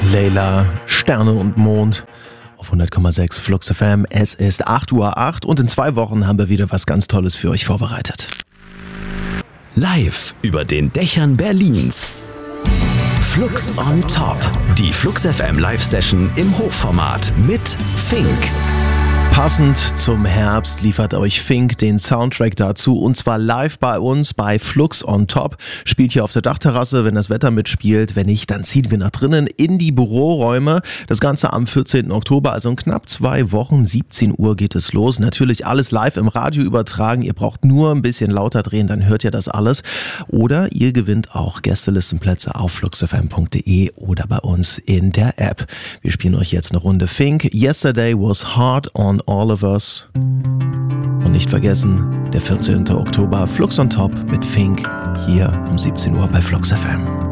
Layla, Sterne und Mond auf 100,6 Flux FM. Es ist 8:08 Uhr und in 2 Wochen haben wir wieder was ganz Tolles für euch vorbereitet. Live über den Dächern Berlins. Flux on Top. Die Flux FM Live-Session im Hochformat mit Fink. Passend zum Herbst liefert euch Fink den Soundtrack dazu und zwar live bei uns bei Flux on Top. Spielt hier auf der Dachterrasse, wenn das Wetter mitspielt. Wenn nicht, dann ziehen wir nach drinnen in die Büroräume. Das Ganze am 14. Oktober, also in knapp 2 Wochen, 17 Uhr geht es los. Natürlich alles live im Radio übertragen. Ihr braucht nur ein bisschen lauter drehen, dann hört ihr das alles. Oder ihr gewinnt auch Gästelistenplätze auf fluxfm.de oder bei uns in der App. Wir spielen euch jetzt eine Runde Fink. Yesterday was hard on all of us. Und nicht vergessen, der 14. Oktober, Flux on Top mit Fink, hier um 17 Uhr bei Flux FM.